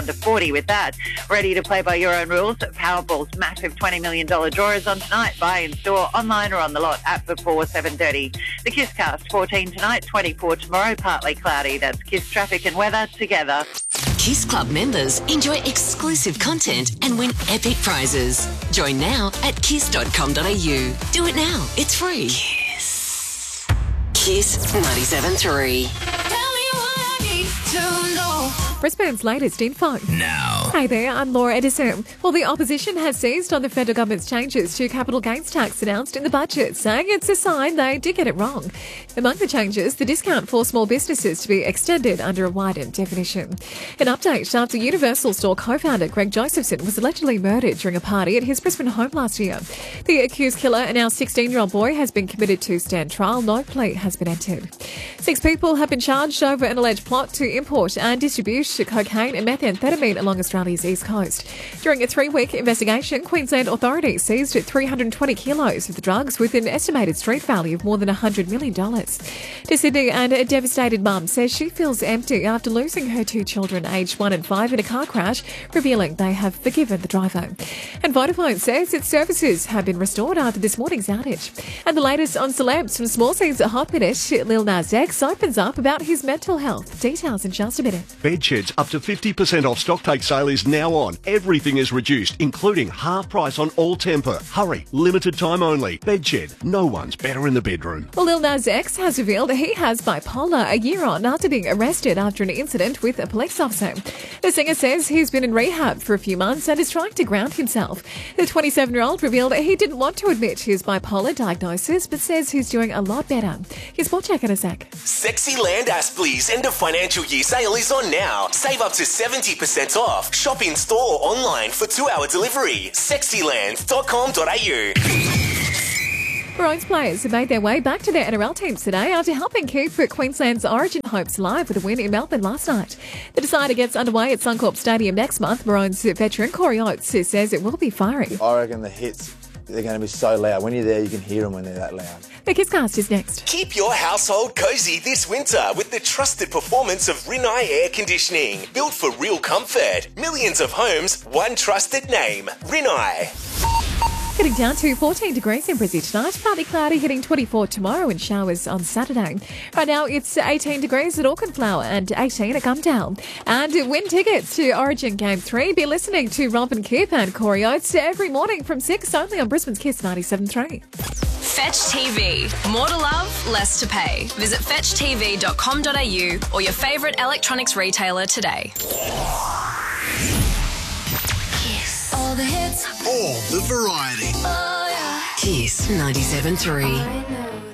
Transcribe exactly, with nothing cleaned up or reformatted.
to forty with that. Ready to play by your own rules? Powerball's massive twenty million dollars draw is on tonight. Buy in store, online or on the lot at before seven thirty. The Kisscast, fourteen tonight, twenty-four tomorrow, partly cloudy. That's Kiss traffic and weather together. Kiss Club members enjoy exclusive content and win epic prizes. Join now at kiss dot com dot a u. Do it now. It's free. Kiss. Kiss ninety-seven point three. Brisbane's latest info. Now. Hey there, I'm Laura Edison. Well, the opposition has seized on the federal government's changes to capital gains tax announced in the budget, saying it's a sign they did get it wrong. Among the changes, the discount for small businesses to be extended under a widened definition. An update after Universal Store co-founder Greg Josephson was allegedly murdered during a party at his Brisbane home last year. The accused killer, a now sixteen-year-old boy, has been committed to stand trial. No plea has been entered. Six people have been charged over an alleged plot to import and distribute cocaine and methamphetamine along Australia's east coast. During a three-week investigation, Queensland authorities seized three hundred twenty kilos of the drugs with an estimated street value of more than one hundred million dollars. To Sydney, and a devastated mum says she feels empty after losing her two children, aged one and five, in a car crash, revealing they have forgiven the driver. And Vodafone says its services have been restored after this morning's outage. And the latest on celebs from Small Scenes at Hot Minute, Lil Nas X opens up about his mental health. Details in just a minute. Bedsheds up to fifty percent off stock take sale is now on. Everything is reduced, including half price on all temper. Hurry, limited time only. Bedshed, no one's better in the bedroom. Well, Lil Nas X has revealed he has bipolar a year on after being arrested after an incident with a police officer. The singer says he's been in rehab for a few months and is trying to ground himself. The twenty-seven-year-old revealed he didn't want to admit his bipolar diagnosis, but says he's doing a lot better. Here's Sport Check in a sec. Sexyland Aspley's end of financial year sale is on now. Save up to seventy percent off. Shop in store or online for two-hour delivery. sexyland dot com dot a u. Maroons players have made their way back to their N R L teams today after helping keep Queensland's Origin hopes alive with a win in Melbourne last night. The decider gets underway at Suncorp Stadium next month. Maroons veteran Corey Oates says it will be fiery. I reckon the hits, they're going to be so loud. When you're there, you can hear them when they're that loud. The Kisscast is next. Keep your household cozy this winter with the trusted performance of Rinnai Air Conditioning. Built for real comfort. Millions of homes, one trusted name. Rinnai. Getting down to fourteen degrees in Brizzy tonight, partly cloudy, hitting twenty-four tomorrow and showers on Saturday. Right now it's eighteen degrees at Auchenflower and eighteen at Gumdale. And win tickets to Origin Game three. Be listening to Robin Kip and Corey Oates every morning from six, only on Brisbane's Kiss ninety-seven point three. Fetch T V. More to love, less to pay. Visit fetch t v dot com dot a u or your favourite electronics retailer today. All the hits. All the variety. Oh, yeah. Kiss ninety-seven point three.